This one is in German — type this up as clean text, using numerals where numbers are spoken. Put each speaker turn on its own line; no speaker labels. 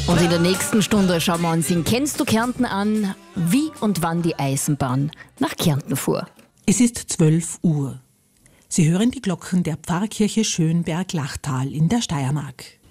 Und in der nächsten Stunde schauen wir uns in Kennst du Kärnten an, wie und wann die Eisenbahn nach Kärnten fuhr.
Es ist 12 Uhr. Sie hören die Glocken der Pfarrkirche Schönberg-Lachtal in der Steiermark.